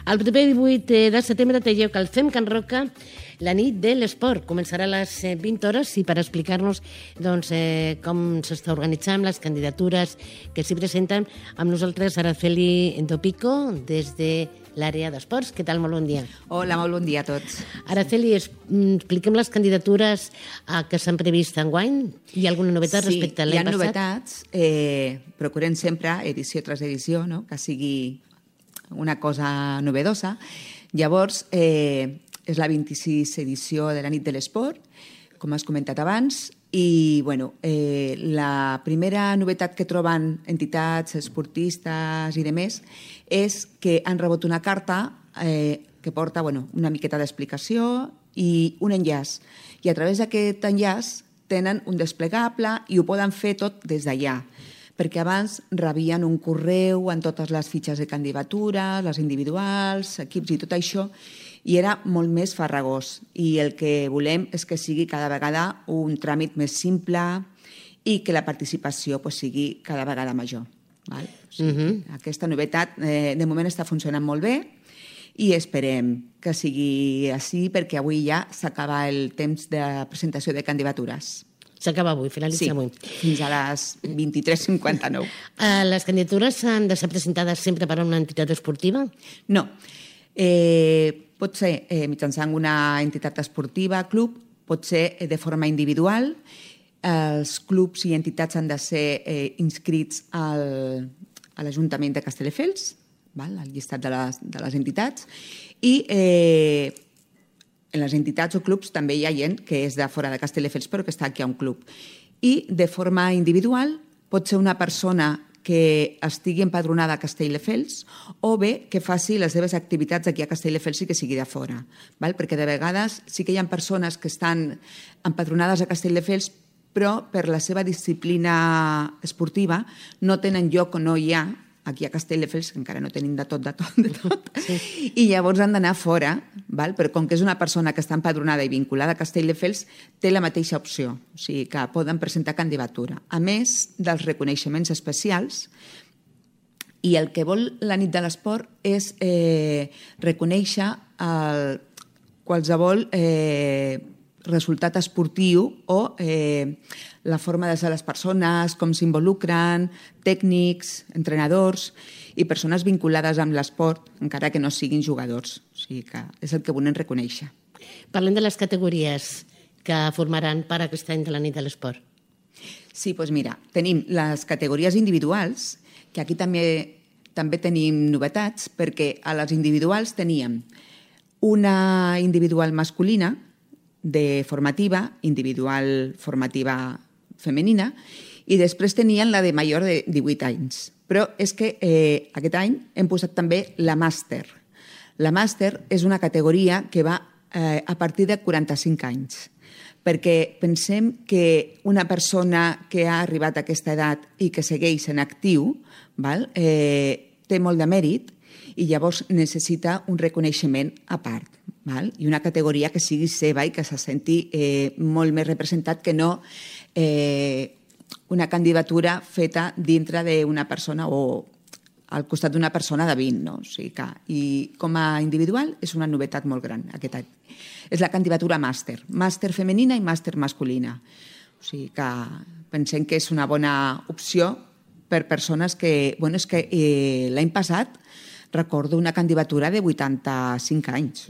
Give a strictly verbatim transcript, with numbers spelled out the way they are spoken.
El proper divuit de setembre té lloc al C E M Can Roca la nit de l'esport. Començarà a les vint hores i per explicar-nos doncs, eh, com s'està organitzant, les candidatures que s'hi presenten, amb nosaltres Araceli Dopico des de l'àrea d'esports. Què tal? Molt bon dia. Hola, molt bon dia a tots. Araceli, expliquem les candidatures que s'han previst enguany. Hi ha alguna novetat sí, respecte a l'any passat? Sí, hi ha novetats. Eh, procurem sempre, edició tras edició, no? Que sigui una cosa novedosa. Llavors, eh, és la vint-i-sis edició de la nit de l'esport, com has comentat abans, i bueno, eh, la primera novetat que troben entitats, esportistes i demés és que han rebut una carta eh, que porta bueno, una miqueta d'explicació i un enllaç. I a través d'aquest enllaç tenen un desplegable i ho poden fer tot des d'allà, perquè abans rebien un correu amb totes les fitxes de candidatures, les individuals, equips i tot això, i era molt més farragós. I el que volem és que sigui cada vegada un tràmit més simple i que la participació pues, sigui cada vegada major. Val? O sigui, uh-huh. Aquesta novetat eh, de moment està funcionant molt bé i esperem que sigui així perquè avui ja s'acaba el temps de presentació de candidatures. S'acaba avui, finalitza sí, avui. Fins a les vint-i-tres cinquanta-nou. Uh, les candidatures han de ser presentades sempre per a una entitat esportiva? No. Eh, pot ser eh, mitjançant una entitat esportiva, club, pot ser eh, de forma individual. Els clubs i entitats han de ser eh, inscrits al, a l'Ajuntament de Castelldefels, val? Al llistat de les, de les entitats, i eh, en les entitats o clubs també hi ha gent que és de fora de Castelldefels però que està aquí a un club. I de forma individual pot ser una persona que estigui empadronada a Castelldefels o bé que faci les seves activitats aquí a Castelldefels i que sigui de fora. Val? Perquè de vegades sí que hi ha persones que estan empadronades a Castelldefels però per la seva disciplina esportiva no tenen lloc o no hi ha aquí a Castelldefels, que encara no tenim de tot, de tot, de tot, sí. I llavors han d'anar fora, val? Però com que és una persona que està empadronada i vinculada a Castelldefels, té la mateixa opció, o sigui que poden presentar candidatura. A més dels reconeixements especials, i el que vol la nit de l'esport és eh, reconèixer el, qualsevol eh, resultat esportiu o eh, la forma de ser les persones, com s'involucren, tècnics, entrenadors i persones vinculades amb l'esport, encara que no siguin jugadors. O sigui que és el que volem reconèixer. Parlem de les categories que formaran part aquest any de la nit de l'esport. Sí, doncs mira, tenim les categories individuals, que aquí també, també tenim novetats, perquè a les individuals teníem una individual masculina, de formativa, individual formativa femenina, i després tenien la de major de divuit anys. Però és que eh, aquest any hem posat també la màster. La màster és una categoria que va eh, a partir de quaranta-cinc anys, perquè pensem que una persona que ha arribat a aquesta edat i que segueix en actiu val, eh, té molt de mèrit i llavors necessita un reconeixement a part. Val? I una categoria que sigui seva i que se senti eh, molt més representat que no eh, una candidatura feta dintre d'una persona o al costat d'una persona de vint. No? O sigui que, I com a individual és una novetat molt gran aquest any. És la candidatura màster, màster femenina i màster masculina. O sigui que pensem que és una bona opció per persones que... Bueno, és que eh, l'any passat recordo una candidatura de vuitanta-cinc anys.